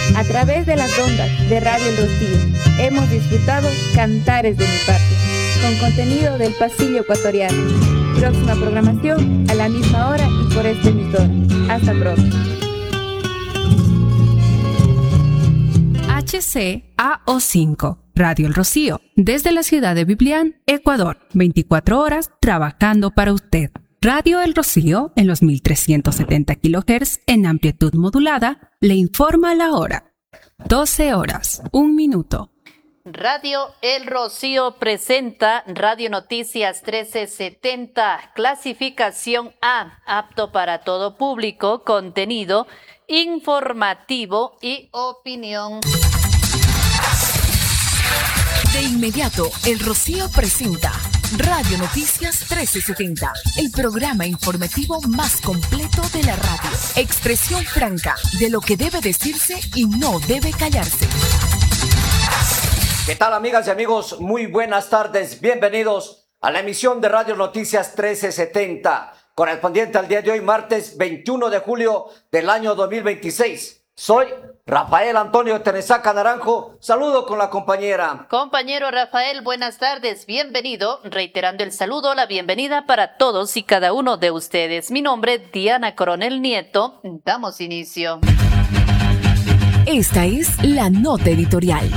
A través de las ondas de Radio El Rocío hemos disfrutado Cantares de mi Patria, con contenido del pasillo ecuatoriano. Próxima programación a la misma hora y por esta emisora. Hasta pronto. HCAO5, Radio El Rocío, desde la ciudad de Biblián, Ecuador, 24 horas trabajando para usted. Radio El Rocío, en los 1370 kHz en amplitud modulada, le informa la hora. 12 horas, 1 minuto. Radio El Rocío presenta Radio Noticias 1370, clasificación A, apto para todo público, contenido informativo y opinión. De inmediato, El Rocío presenta Radio Noticias 1370, el programa informativo más completo de la radio. Expresión franca de lo que debe decirse y no debe callarse. ¿Qué tal, amigas y amigos? Muy buenas tardes. Bienvenidos a la emisión de Radio Noticias 1370, correspondiente al día de hoy, martes 21 de julio del año 2026. Soy Rafael Antonio Tenesaca Naranjo. Saludo con la compañera. Compañero Rafael, buenas tardes. Bienvenido. Reiterando el saludo, la bienvenida para todos y cada uno de ustedes. Mi nombre, Diana Coronel Nieto. Damos inicio. Esta es la nota editorial.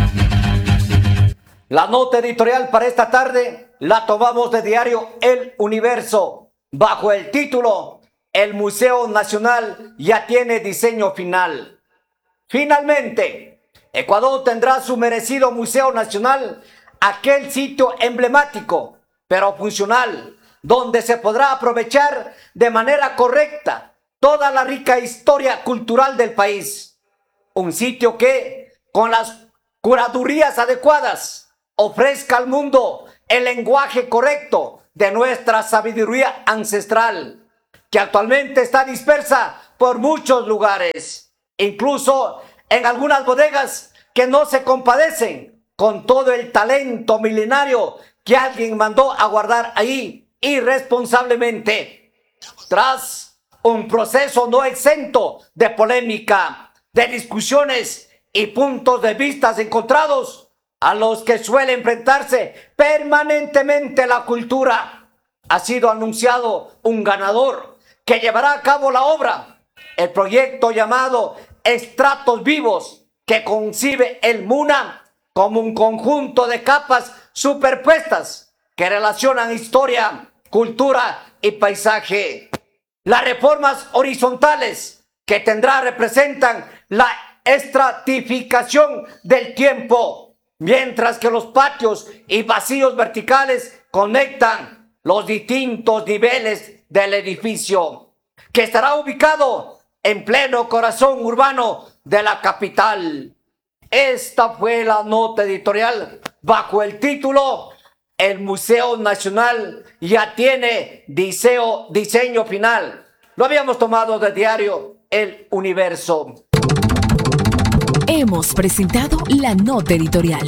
La nota editorial para esta tarde la tomamos de diario El Universo, bajo el título El Museo Nacional ya tiene diseño final. Finalmente, Ecuador tendrá su merecido Museo Nacional, aquel sitio emblemático, pero funcional, donde se podrá aprovechar de manera correcta toda la rica historia cultural del país. Un sitio que, con las curadurías adecuadas, ofrezca al mundo el lenguaje correcto de nuestra sabiduría ancestral, que actualmente está dispersa por muchos lugares, incluso en algunas bodegas que no se compadecen con todo el talento milenario que alguien mandó a guardar ahí irresponsablemente. Tras un proceso no exento de polémica, de discusiones y puntos de vista encontrados, a los que suele enfrentarse permanentemente la cultura, ha sido anunciado un ganador que llevará a cabo la obra, el proyecto llamado Estratos Vivos, que concibe el MUNA como un conjunto de capas superpuestas que relacionan historia, cultura y paisaje. Las reformas horizontales que tendrá representan la estratificación del tiempo, mientras que los patios y vacíos verticales conectan los distintos niveles del edificio, que estará ubicado en pleno corazón urbano de la capital. Esta fue la nota editorial bajo el título El Museo Nacional ya tiene diseño final. Lo habíamos tomado del diario El Universo. Hemos presentado la nota editorial.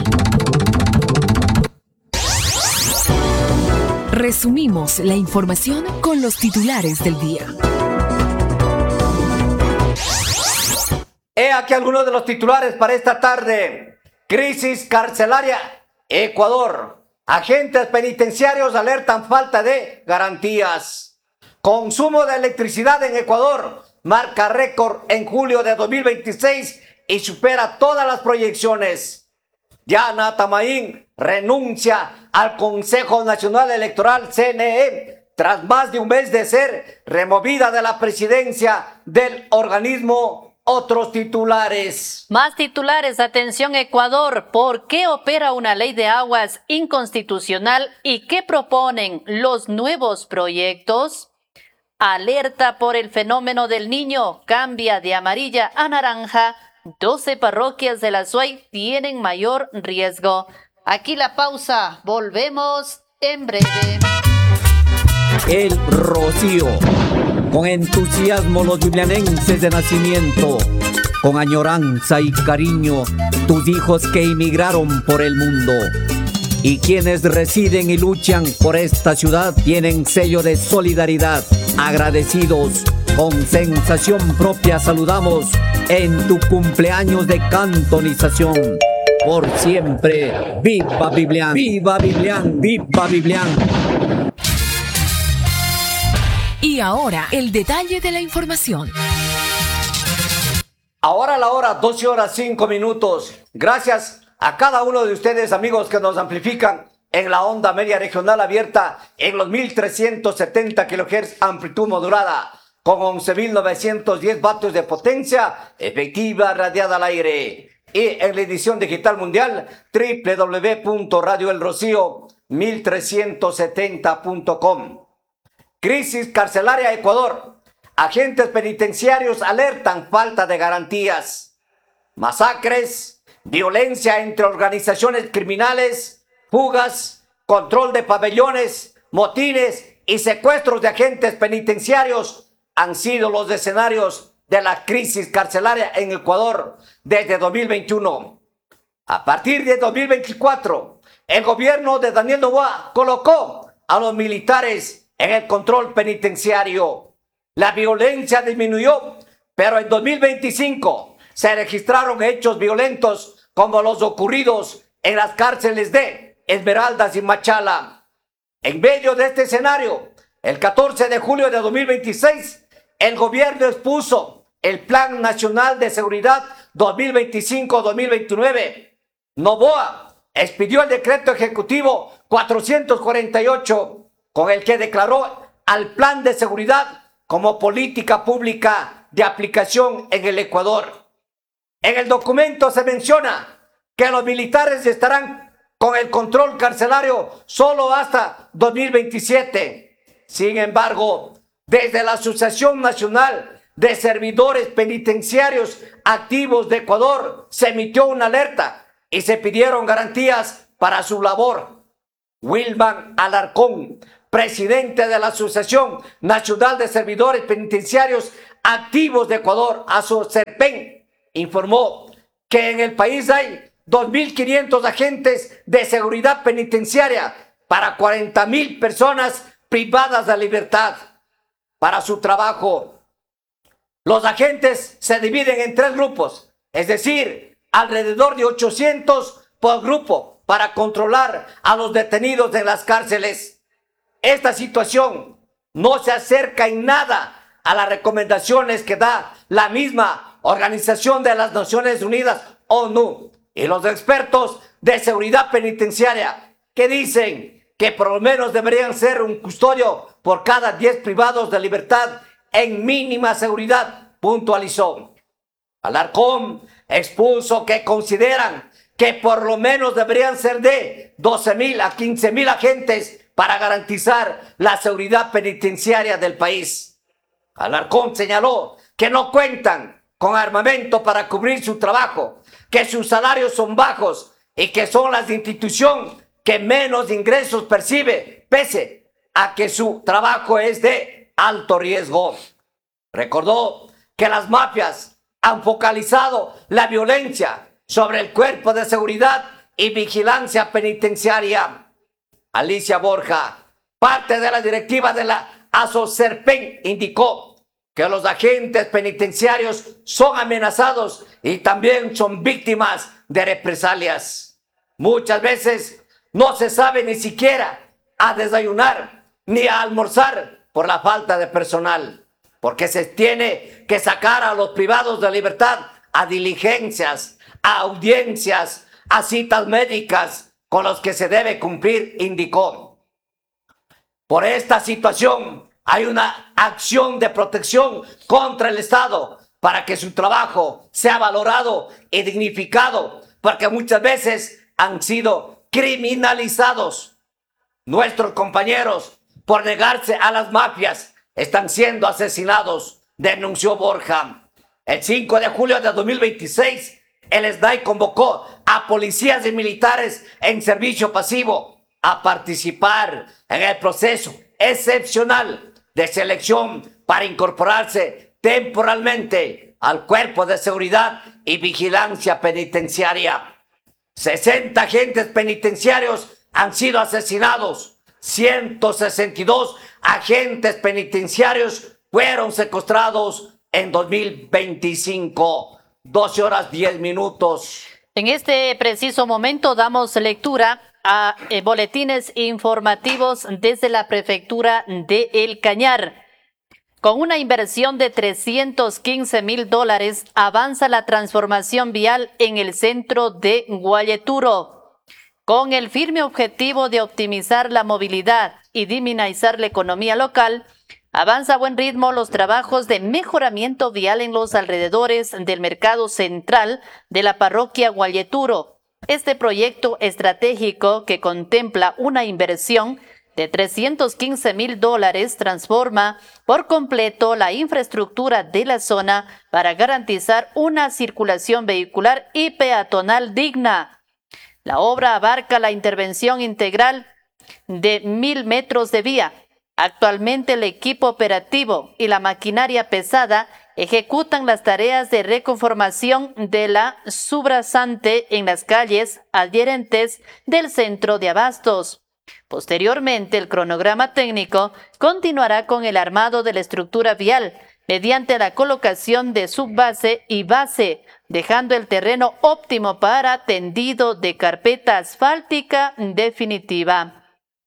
Resumimos la información con los titulares del día. He aquí algunos de los titulares para esta tarde. Crisis carcelaria, Ecuador. Agentes penitenciarios alertan falta de garantías. Consumo de electricidad en Ecuador marca récord en julio de 2026 y supera todas las proyecciones. Yana Tamaín renuncia al Consejo Nacional Electoral CNE tras más de un mes de ser removida de la presidencia del organismo. Otros titulares. Más titulares, atención Ecuador. ¿Por qué opera una ley de aguas inconstitucional y qué proponen los nuevos proyectos? Alerta por el fenómeno del Niño, cambia de amarilla a naranja. 12 parroquias de la SUAY tienen mayor riesgo. Aquí la pausa, volvemos en breve. El Rocío. Con entusiasmo los biblianenses de nacimiento, con añoranza y cariño, tus hijos que emigraron por el mundo. Y quienes residen y luchan por esta ciudad tienen sello de solidaridad, agradecidos Con sensación propia saludamos en tu cumpleaños de cantonización. Por siempre, ¡viva Biblián! ¡Viva Biblián! ¡Viva Biblián! Y ahora, el detalle de la información. Ahora la hora, 12:05. Gracias a cada uno de ustedes, amigos, que nos amplifican en la onda media regional abierta en los 1370 kHz amplitud modulada con 11.910 vatios de potencia efectiva radiada al aire. Y en la edición digital mundial, www.radioelrocío1370.com. Crisis carcelaria Ecuador. Agentes penitenciarios alertan falta de garantías. Masacres, violencia entre organizaciones criminales, fugas, control de pabellones, motines y secuestros de agentes penitenciarios han sido los escenarios de la crisis carcelaria en Ecuador desde 2021. A partir de 2024, el gobierno de Daniel Noboa colocó a los militares en el control penitenciario. La violencia disminuyó, pero en 2025 se registraron hechos violentos como los ocurridos en las cárceles de Esmeraldas y Machala. En medio de este escenario, el 14 de julio de 2026, el gobierno expuso el Plan Nacional de Seguridad 2025-2029. Noboa expidió el decreto ejecutivo 448, con el que declaró al Plan de Seguridad como política pública de aplicación en el Ecuador. En el documento se menciona que los militares estarán con el control carcelario solo hasta 2027. Sin embargo, desde la Asociación Nacional de Servidores Penitenciarios Activos de Ecuador se emitió una alerta y se pidieron garantías para su labor. Wilman Alarcón, presidente de la Asociación Nacional de Servidores Penitenciarios Activos de Ecuador, ASOCERPEN, informó que en el país hay 2.500 agentes de seguridad penitenciaria para 40.000 personas privadas de libertad. Para su trabajo, los agentes se dividen en 3 grupos, es decir, alrededor de 800 por grupo para controlar a los detenidos en las cárceles. Esta situación no se acerca en nada a las recomendaciones que da la misma Organización de las Naciones Unidas, ONU, y los expertos de seguridad penitenciaria, que dicen que por lo menos deberían ser un custodio por cada 10 privados de libertad en mínima seguridad, puntualizó. Alarcón expuso que consideran que por lo menos deberían ser de 12.000 a 15.000 agentes para garantizar la seguridad penitenciaria del país. Alarcón señaló que no cuentan con armamento para cubrir su trabajo, que sus salarios son bajos y que son las instituciones que menos ingresos percibe, pese a que su trabajo es de alto riesgo. Recordó que las mafias han focalizado la violencia sobre el cuerpo de seguridad y vigilancia penitenciaria. Alicia Borja, parte de la directiva de la ASOCERPEN, indicó que los agentes penitenciarios son amenazados y también son víctimas de represalias. Muchas veces no se sabe ni siquiera a desayunar ni a almorzar por la falta de personal, porque se tiene que sacar a los privados de libertad a diligencias, a audiencias, a citas médicas con los que se debe cumplir, indicó. Por esta situación hay una acción de protección contra el Estado para que su trabajo sea valorado y dignificado, porque muchas veces han sido criminalizados. Nuestros compañeros, por negarse a las mafias, están siendo asesinados, denunció Borja. El 5 de julio de 2026, el SNAI convocó a policías y militares en servicio pasivo a participar en el proceso excepcional de selección para incorporarse temporalmente al Cuerpo de Seguridad y Vigilancia Penitenciaria. 60 agentes penitenciarios han sido asesinados, 162 agentes penitenciarios fueron secuestrados en 2025. 12 horas 10 minutos. En este preciso momento damos lectura a boletines informativos desde la prefectura de El Cañar. Con una inversión de $315,000 avanza la transformación vial en el centro de Gualleturo. Con el firme objetivo de optimizar la movilidad y dinamizar la economía local, avanza a buen ritmo los trabajos de mejoramiento vial en los alrededores del mercado central de la parroquia Gualleturo. Este proyecto estratégico, que contempla una inversión de $315,000, transforma por completo la infraestructura de la zona para garantizar una circulación vehicular y peatonal digna. La obra abarca la intervención integral de 1,000 metros de vía. Actualmente el equipo operativo y la maquinaria pesada ejecutan las tareas de reconformación de la subrasante en las calles adherentes del centro de abastos. Posteriormente, el cronograma técnico continuará con el armado de la estructura vial mediante la colocación de subbase y base, dejando el terreno óptimo para tendido de carpeta asfáltica definitiva.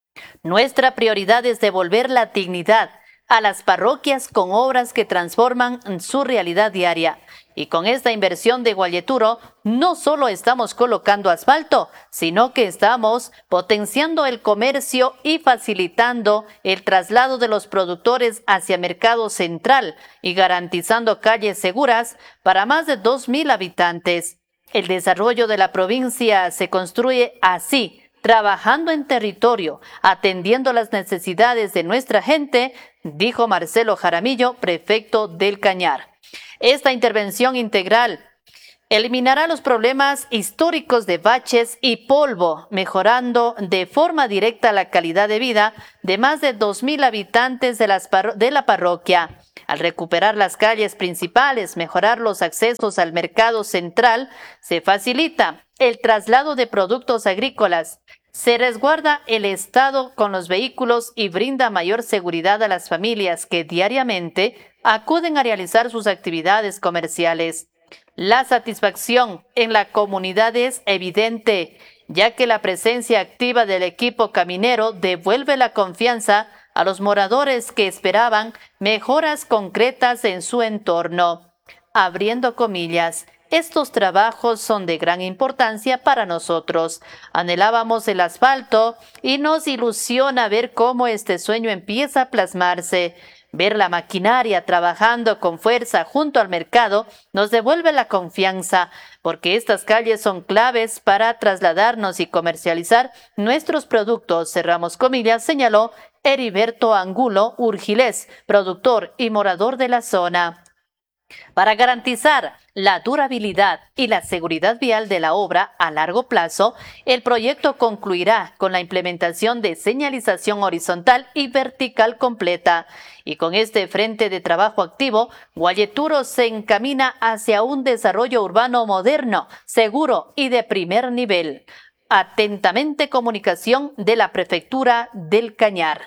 Nuestra prioridad es devolver la dignidad a las parroquias con obras que transforman su realidad diaria. Y con esta inversión de Gualleturo, no solo estamos colocando asfalto, sino que estamos potenciando el comercio y facilitando el traslado de los productores hacia Mercado Central y garantizando calles seguras para más de 2,000 habitantes. El desarrollo de la provincia se construye así, trabajando en territorio, atendiendo las necesidades de nuestra gente, dijo Marcelo Jaramillo, prefecto del Cañar. Esta intervención integral eliminará los problemas históricos de baches y polvo, mejorando de forma directa la calidad de vida de más de 2,000 habitantes de la parroquia. Al recuperar las calles principales, mejorar los accesos al mercado central, se facilita el traslado de productos agrícolas, se resguarda el estado con los vehículos y brinda mayor seguridad a las familias que diariamente acuden a realizar sus actividades comerciales. La satisfacción en la comunidad es evidente, ya que la presencia activa del equipo caminero devuelve la confianza a los moradores que esperaban mejoras concretas en su entorno. Abriendo comillas, estos trabajos son de gran importancia para nosotros. Anhelábamos el asfalto y nos ilusiona ver cómo este sueño empieza a plasmarse. Ver la maquinaria trabajando con fuerza junto al mercado nos devuelve la confianza, porque estas calles son claves para trasladarnos y comercializar nuestros productos, cerramos comillas, señaló Heriberto Angulo Urgilés, productor y morador de la zona. Para garantizar la durabilidad y la seguridad vial de la obra a largo plazo, el proyecto concluirá con la implementación de señalización horizontal y vertical completa. Y con este frente de trabajo activo, Gualleturo se encamina hacia un desarrollo urbano moderno, seguro y de primer nivel. Atentamente, comunicación de la Prefectura del Cañar.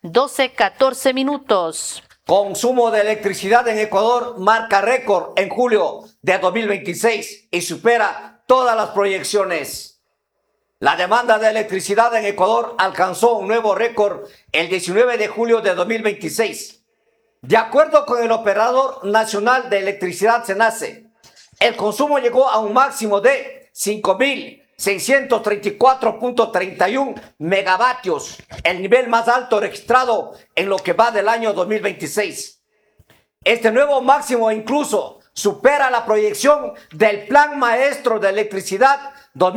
12:14 minutos. Consumo de electricidad en Ecuador marca récord en julio de 2026 y supera todas las proyecciones. La demanda de electricidad en Ecuador alcanzó un nuevo récord el 19 de julio de 2026. De acuerdo con el Operador Nacional de Electricidad SENACE, el consumo llegó a un máximo de 5,634.31 megavatios, el nivel más alto registrado en lo que va del año 2026. Este nuevo máximo incluso supera la proyección del Plan Maestro de Electricidad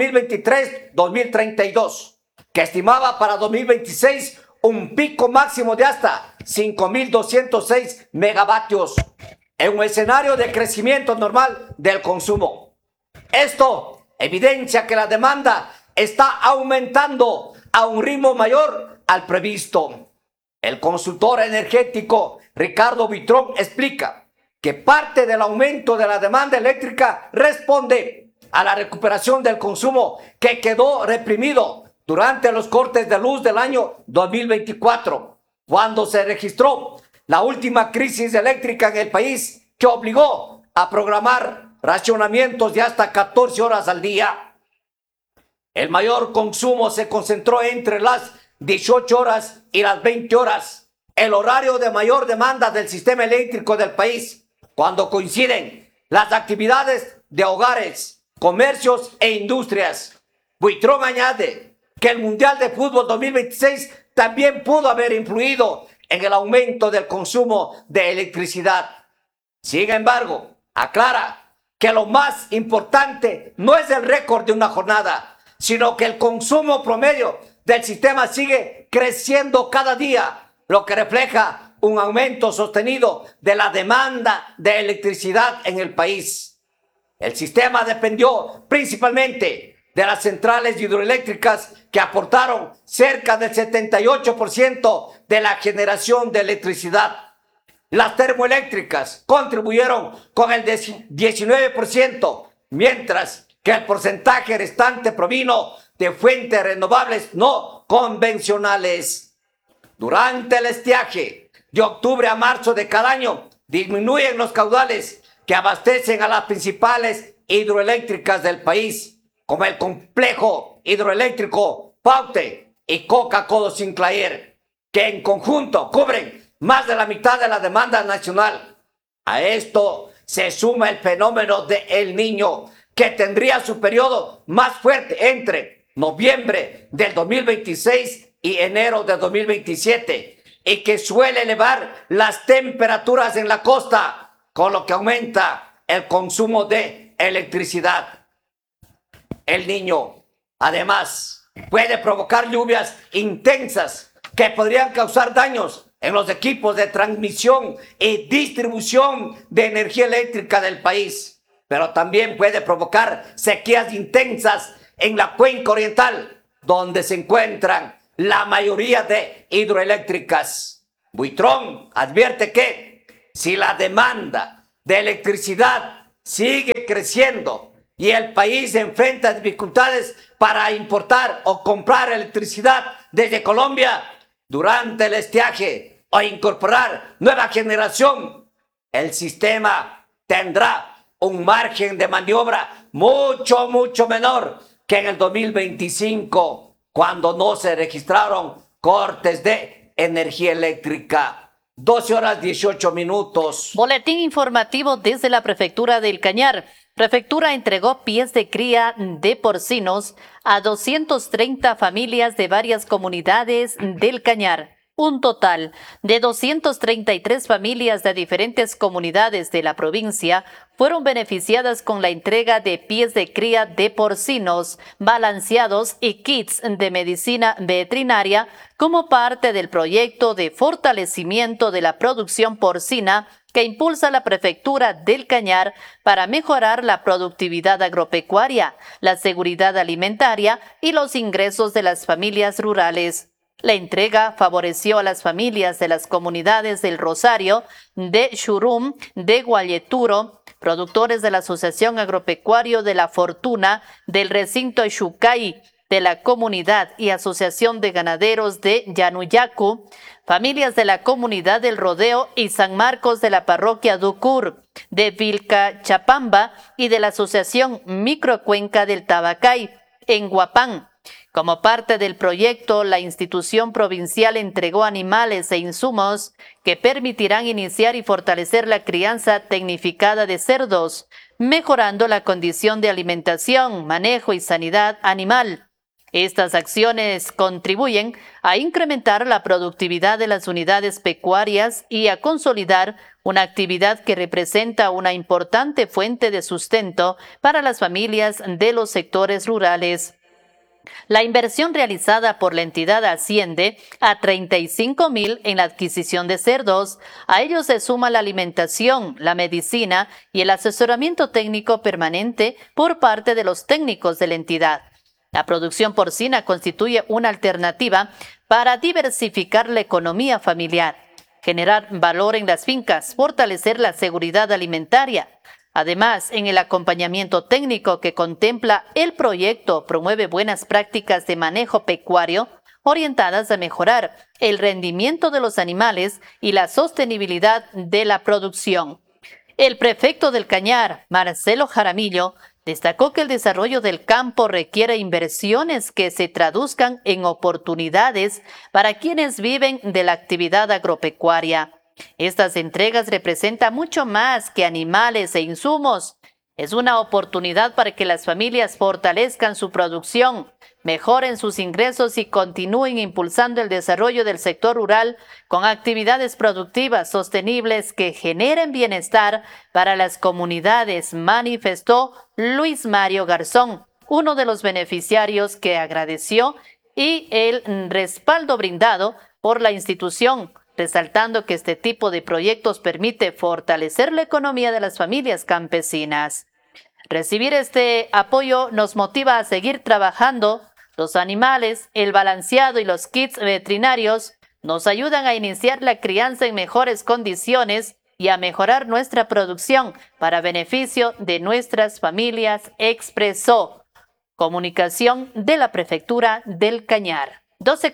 2023-2032, que estimaba para 2026 un pico máximo de hasta 5,206 megavatios, en un escenario de crecimiento normal del consumo. Esto evidencia que la demanda está aumentando a un ritmo mayor al previsto. El consultor energético Ricardo Vitrón explica que parte del aumento de la demanda eléctrica responde a la recuperación del consumo que quedó reprimido durante los cortes de luz del año 2024, cuando se registró la última crisis eléctrica en el país que obligó a programar racionamientos de hasta 14 horas al día. El mayor consumo se concentró entre las 18 horas y las 20 horas, el horario de mayor demanda del sistema eléctrico del país, cuando coinciden las actividades de hogares, comercios e industrias. Buitrón añade que el Mundial de Fútbol 2026 también pudo haber influido en el aumento del consumo de electricidad. Sin embargo, aclara que lo más importante no es el récord de una jornada, sino que el consumo promedio del sistema sigue creciendo cada día, lo que refleja un aumento sostenido de la demanda de electricidad en el país. El sistema dependió principalmente de las centrales hidroeléctricas que aportaron cerca del 78% de la generación de electricidad. Las termoeléctricas contribuyeron con el 19%, mientras que el porcentaje restante provino de fuentes renovables no convencionales. Durante el estiaje de octubre a marzo de cada año, disminuyen los caudales que abastecen a las principales hidroeléctricas del país, como el complejo hidroeléctrico Paute y Coca-Cola Sinclair, que en conjunto cubren más de la mitad de la demanda nacional. A esto se suma el fenómeno de El Niño, que tendría su periodo más fuerte entre noviembre del 2026 y enero del 2027, y que suele elevar las temperaturas en la costa, con lo que aumenta el consumo de electricidad. El Niño, además, puede provocar lluvias intensas que podrían causar daños en los equipos de transmisión y distribución de energía eléctrica del país, pero también puede provocar sequías intensas en la cuenca oriental, donde se encuentran la mayoría de hidroeléctricas. Buitrón advierte que si la demanda de electricidad sigue creciendo y el país enfrenta dificultades para importar o comprar electricidad desde Colombia durante el estiaje o incorporar nueva generación, el sistema tendrá un margen de maniobra mucho menor que en el 2025, cuando no se registraron cortes de energía eléctrica. 12 horas 18 minutos. Boletín informativo desde la Prefectura del Cañar. Prefectura entregó pies de cría de porcinos a 230 familias de varias comunidades del Cañar. Un total de 233 familias de diferentes comunidades de la provincia fueron beneficiadas con la entrega de pies de cría de porcinos balanceados y kits de medicina veterinaria como parte del proyecto de fortalecimiento de la producción porcina que impulsa la Prefectura del Cañar para mejorar la productividad agropecuaria, la seguridad alimentaria y los ingresos de las familias rurales. La entrega favoreció a las familias de las comunidades del Rosario, de Xurum, de Guayeturo, productores de la Asociación Agropecuario de la Fortuna, del recinto Xucay, de la comunidad y Asociación de Ganaderos de Yanuyacu, familias de la comunidad del Rodeo y San Marcos de la parroquia Ducur, de Vilcachapamba y de la Asociación Microcuenca del Tabacay, en Guapán. Como parte del proyecto, la institución provincial entregó animales e insumos que permitirán iniciar y fortalecer la crianza tecnificada de cerdos, mejorando la condición de alimentación, manejo y sanidad animal. Estas acciones contribuyen a incrementar la productividad de las unidades pecuarias y a consolidar una actividad que representa una importante fuente de sustento para las familias de los sectores rurales. La inversión realizada por la entidad asciende a 35,000 en la adquisición de cerdos. A ello se suma la alimentación, la medicina y el asesoramiento técnico permanente por parte de los técnicos de la entidad. La producción porcina constituye una alternativa para diversificar la economía familiar, generar valor en las fincas, fortalecer la seguridad alimentaria. Además, en el acompañamiento técnico que contempla el proyecto promueve buenas prácticas de manejo pecuario, orientadas a mejorar el rendimiento de los animales y la sostenibilidad de la producción. El prefecto del Cañar, Marcelo Jaramillo, destacó que el desarrollo del campo requiere inversiones que se traduzcan en oportunidades para quienes viven de la actividad agropecuaria. Estas entregas representan mucho más que animales e insumos. Es una oportunidad para que las familias fortalezcan su producción, mejoren sus ingresos y continúen impulsando el desarrollo del sector rural con actividades productivas sostenibles que generen bienestar para las comunidades, manifestó Luis Mario Garzón, uno de los beneficiarios que agradeció y el respaldo brindado por la institución, resaltando que este tipo de proyectos permite fortalecer la economía de las familias campesinas. Recibir este apoyo nos motiva a seguir trabajando. Los animales, el balanceado y los kits veterinarios nos ayudan a iniciar la crianza en mejores condiciones y a mejorar nuestra producción para beneficio de nuestras familias, expresó. Comunicación de la Prefectura del Cañar.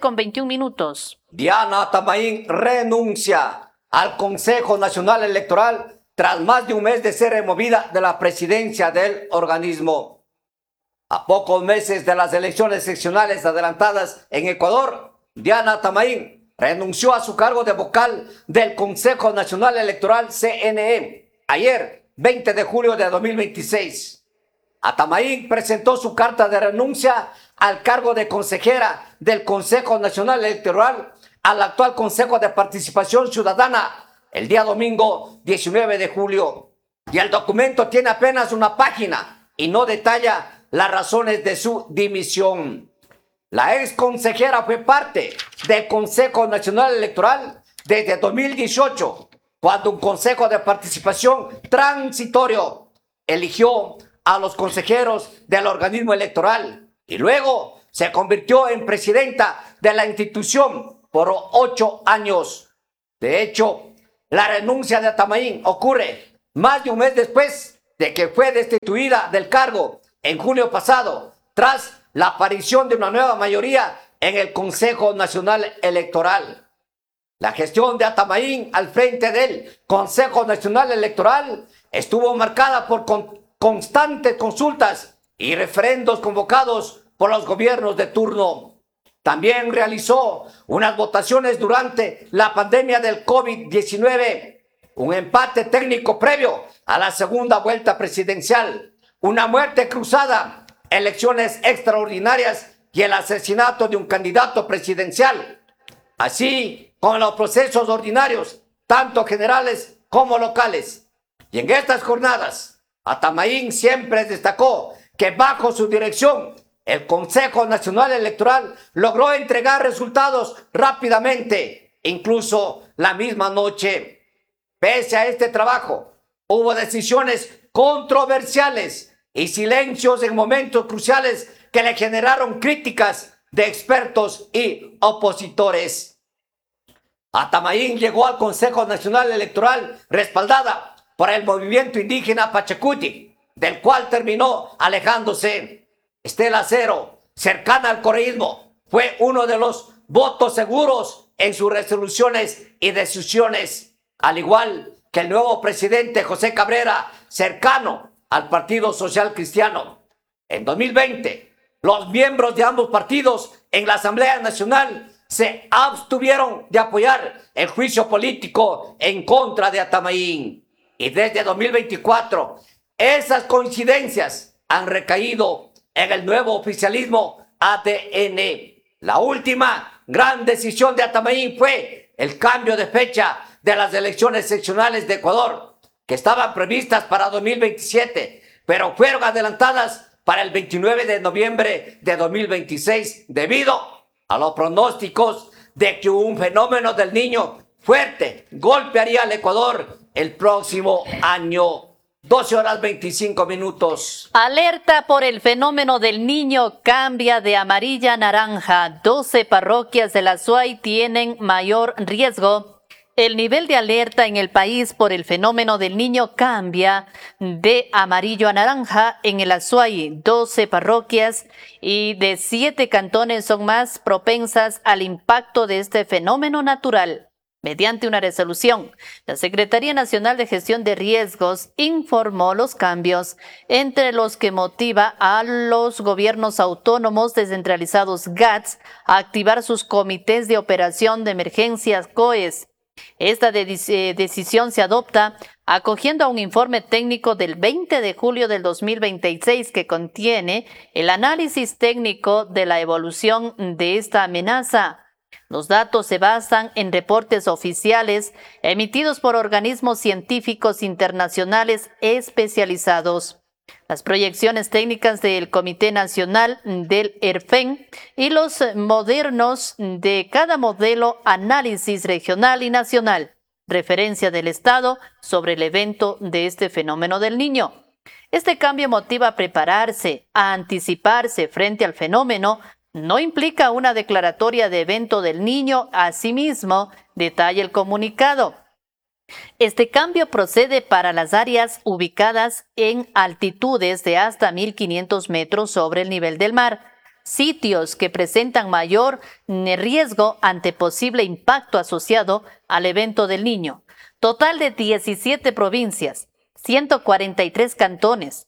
12:21. Diana Atamaín renuncia al Consejo Nacional Electoral tras más de un mes de ser removida de la presidencia del organismo. A pocos meses de las elecciones seccionales adelantadas en Ecuador, Diana Atamaín renunció a su cargo de vocal del Consejo Nacional Electoral CNE ayer, 20 de julio de 2026. Atamaín presentó su carta de renuncia al cargo de consejera del Consejo Nacional Electoral al actual Consejo de Participación Ciudadana el día domingo 19 de julio. Y el documento tiene apenas una página y no detalla las razones de su dimisión. La ex consejera fue parte del Consejo Nacional Electoral desde 2018, cuando un Consejo de Participación transitorio eligió a los consejeros del organismo electoral y luego se convirtió en presidenta de la institución por 8 años. De hecho, la renuncia de Atamaín ocurre más de un mes después de que fue destituida del cargo en junio pasado, tras la aparición de una nueva mayoría en el Consejo Nacional Electoral. La gestión de Atamaín al frente del Consejo Nacional Electoral estuvo marcada por constantes consultas y referendos convocados por los gobiernos de turno. También realizó unas votaciones durante la pandemia del COVID-19, un empate técnico previo a la segunda vuelta presidencial, una muerte cruzada, elecciones extraordinarias y el asesinato de un candidato presidencial, así como los procesos ordinarios, tanto generales como locales. Y en estas jornadas, Atamaín siempre destacó que bajo su dirección, el Consejo Nacional Electoral logró entregar resultados rápidamente, incluso la misma noche. Pese a este trabajo, hubo decisiones controversiales y silencios en momentos cruciales que le generaron críticas de expertos y opositores. Atamaín llegó al Consejo Nacional Electoral respaldada por el movimiento indígena Pachacuti, del cual terminó alejándose. Estela Cero, cercana al correísmo, fue uno de los votos seguros en sus resoluciones y decisiones, al igual que el nuevo presidente José Cabrera, cercano al Partido Social Cristiano. En 2020, los miembros de ambos partidos en la Asamblea Nacional se abstuvieron de apoyar el juicio político en contra de Atamaín. Y desde 2024, esas coincidencias han recaído en el nuevo oficialismo ADN. La última gran decisión de Atamaín fue el cambio de fecha de las elecciones seccionales de Ecuador, que estaban previstas para 2027, pero fueron adelantadas para el 29 de noviembre de 2026 debido a los pronósticos de que un fenómeno del Niño fuerte golpearía al Ecuador el próximo año. 12:25. Alerta por el fenómeno del Niño cambia de amarilla a naranja. 12 parroquias de la SUAY tienen mayor riesgo. El nivel de alerta en el país por el fenómeno del Niño cambia de amarillo a naranja. En el Azuay, 12 parroquias y de 7 cantones son más propensas al impacto de este fenómeno natural. Mediante una resolución, la Secretaría Nacional de Gestión de Riesgos informó los cambios, entre los que motiva a los gobiernos autónomos descentralizados GATS a activar sus comités de operación de emergencias COES. Esta decisión se adopta acogiendo a un informe técnico del 20 de julio del 2026 que contiene el análisis técnico de la evolución de esta amenaza. Los datos se basan en reportes oficiales emitidos por organismos científicos internacionales especializados, las proyecciones técnicas del Comité Nacional del ERFEN y los modernos de cada modelo, análisis regional y nacional, referencia del Estado sobre el evento de este fenómeno del Niño. Este cambio motiva a prepararse, a anticiparse frente al fenómeno. No implica una declaratoria de evento del Niño. Asimismo, detalla el comunicado. Este cambio procede para las áreas ubicadas en altitudes de hasta 1.500 metros sobre el nivel del mar, sitios que presentan mayor riesgo ante posible impacto asociado al evento del Niño. Total de 17 provincias, 143 cantones,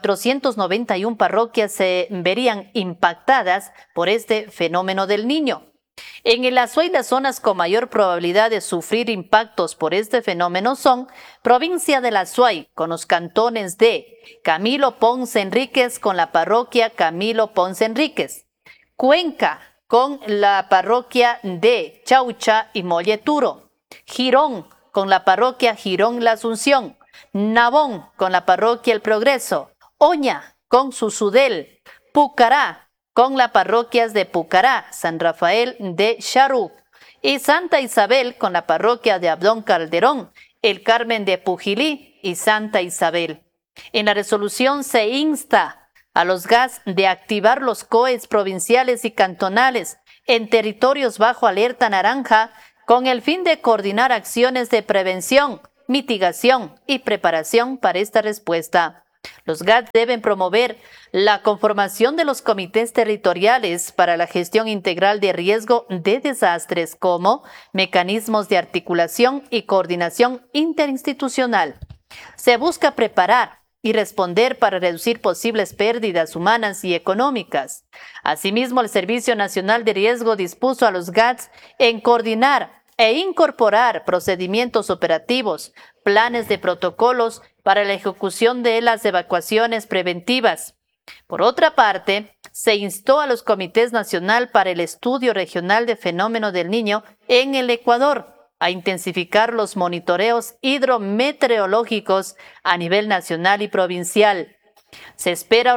491 parroquias se verían impactadas por este fenómeno del Niño. En el Azuay, las zonas con mayor probabilidad de sufrir impactos por este fenómeno son provincia del Azuay, con los cantones de Camilo Ponce Enríquez con la parroquia Camilo Ponce Enríquez, Cuenca con la parroquia de Chaucha y Molleturo, Girón con la parroquia Girón La Asunción, Nabón con la parroquia El Progreso, Oña con Susudel, Pucará con las parroquias de Pucará, San Rafael de Charú y Santa Isabel con la parroquia de Abdón Calderón, El Carmen de Pujilí y Santa Isabel. En la resolución se insta a los GATS de activar los COES provinciales y cantonales en territorios bajo alerta naranja con el fin de coordinar acciones de prevención, mitigación y preparación para esta respuesta. Los GATS deben promover la conformación de los comités territoriales para la gestión integral de riesgo de desastres como mecanismos de articulación y coordinación interinstitucional. Se busca preparar y responder para reducir posibles pérdidas humanas y económicas. Asimismo, el Servicio Nacional de Riesgo dispuso a los GATS en coordinar e incorporar procedimientos operativos, planes de protocolos para la ejecución de las evacuaciones preventivas. Por otra parte, se instó a los comités nacional para el estudio regional de fenómeno del Niño en el Ecuador a intensificar los monitoreos hidrometeorológicos a nivel nacional y provincial. Se espera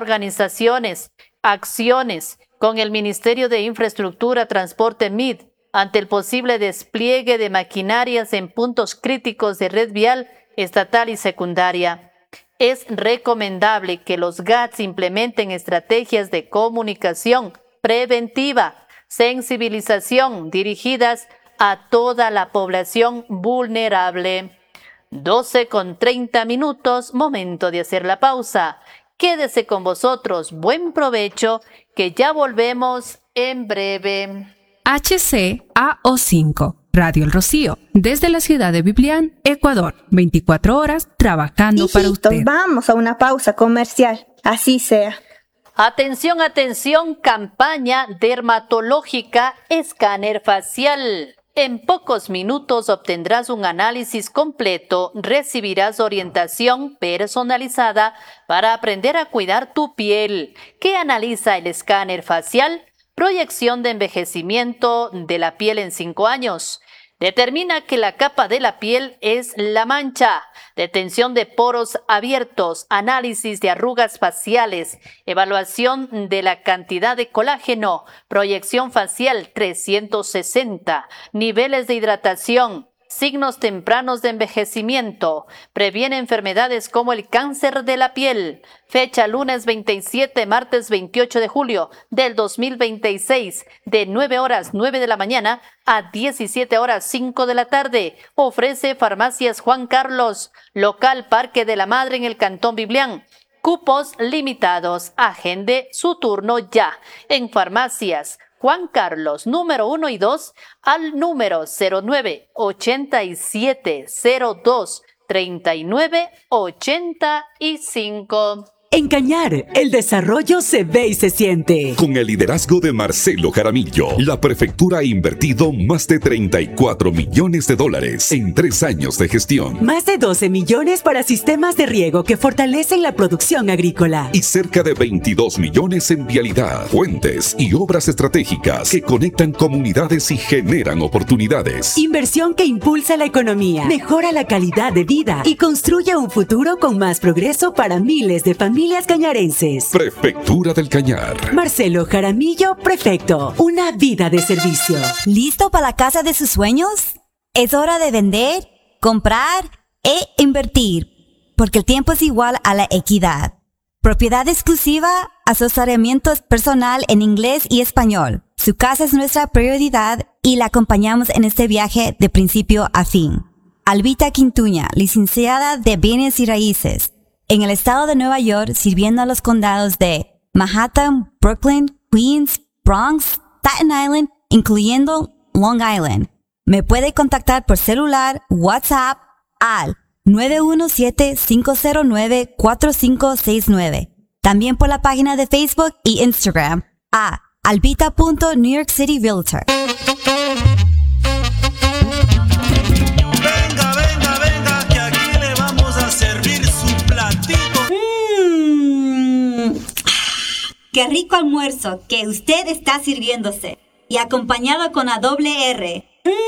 acciones con el Ministerio de Infraestructura, Transporte MID ante el posible despliegue de maquinarias en puntos críticos de red vial estatal y secundaria. Es recomendable que los GATS implementen estrategias de comunicación preventiva, sensibilización dirigidas a toda la población vulnerable. 12:30, momento de hacer la pausa. Quédese con vosotros, buen provecho, que ya volvemos en breve. HCAO5, Radio El Rocío, desde la ciudad de Biblián, Ecuador, 24 horas trabajando para usted. Vamos a una pausa comercial, así sea. Atención, atención, campaña dermatológica escáner facial. En pocos minutos obtendrás un análisis completo, recibirás orientación personalizada para aprender a cuidar tu piel. ¿Qué analiza el escáner facial? Proyección de envejecimiento de la piel en 5 años. Determina que la capa de la piel es la mancha. Detención de poros abiertos. Análisis de arrugas faciales. Evaluación de la cantidad de colágeno. Proyección facial 360. Niveles de hidratación. signos tempranos de envejecimiento. Previene enfermedades como el cáncer de la piel. Fecha lunes 27, martes 28 de julio del 2026, de 9 horas 9 de la mañana a 17 horas 5 de la tarde. Ofrece Farmacias Juan Carlos, local Parque de la Madre en el Cantón Biblián. Cupos limitados. Agende su turno ya en Farmacias Juan Carlos, número 1 y 2, al número 0987023985. En Cañar, el desarrollo se ve y se siente. Con el liderazgo de Marcelo Jaramillo, la prefectura ha invertido más de $34 millones en 3 años de gestión. Más de 12 millones para sistemas de riego que fortalecen la producción agrícola. Y cerca de 22 millones en vialidad, puentes y obras estratégicas que conectan comunidades y generan oportunidades. Inversión que impulsa la economía, mejora la calidad de vida y construye un futuro con más progreso para miles de familias cañarenses. Prefectura del Cañar. Marcelo Jaramillo, prefecto. Una vida de servicio. ¿Listo para la casa de sus sueños? Es hora de vender, comprar e invertir, porque el tiempo es igual a la equidad. Propiedad exclusiva, asesoramiento personal en inglés y español. Su casa es nuestra prioridad y la acompañamos en este viaje de principio a fin. Albita Quintuña, licenciada de Bienes y Raíces, en el estado de Nueva York, sirviendo a los condados de Manhattan, Brooklyn, Queens, Bronx, Staten Island, incluyendo Long Island. Me puede contactar por celular, WhatsApp al 917-509-4569. También por la página de Facebook y Instagram a albita.newyorkcityrealtor. ¡Qué rico almuerzo que usted está sirviéndose! Y acompañado con la doble R.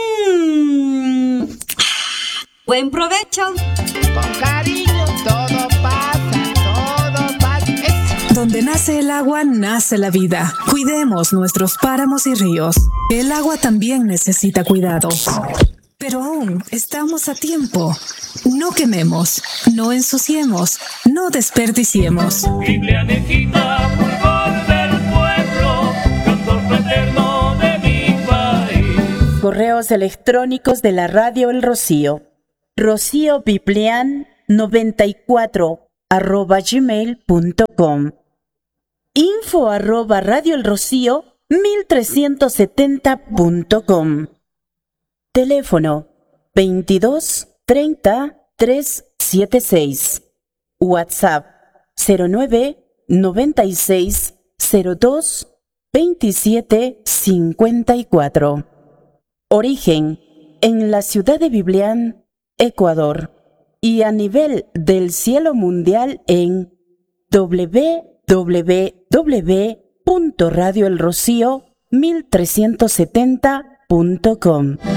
¡Buen provecho! Con cariño todo pasa, todo pasa. Donde nace el agua, nace la vida. Cuidemos nuestros páramos y ríos. El agua también necesita cuidado. Pero aún estamos a tiempo. No quememos, no ensuciemos, no desperdiciemos. Biblianejita, fulgor del pueblo, cantor fraterno de mi país. Correos electrónicos de la Radio El Rocío. rociobiblian94@gmail.com. info@radioelrocío1370.com. Teléfono 22 30 376. WhatsApp 09 96 02 27 54. Origen en la ciudad de Biblián, Ecuador, y a nivel del cielo mundial en www.radioelrocío1370.com.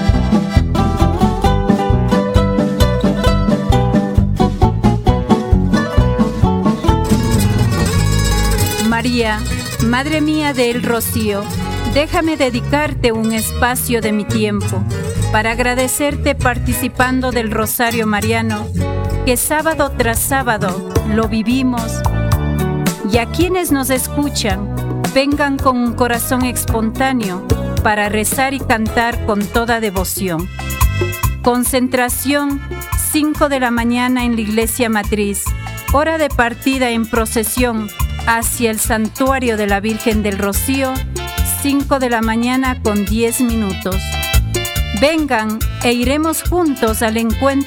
María, Madre mía del Rocío, déjame dedicarte un espacio de mi tiempo para agradecerte participando del Rosario Mariano, que sábado tras sábado lo vivimos. Y a quienes nos escuchan, vengan con un corazón espontáneo para rezar y cantar con toda devoción. Concentración, 5 de la mañana en la iglesia matriz. Hora de partida en procesión hacia el santuario de la Virgen del Rocío, 5 de la mañana con 10 minutos. Vengan e iremos juntos al encuentro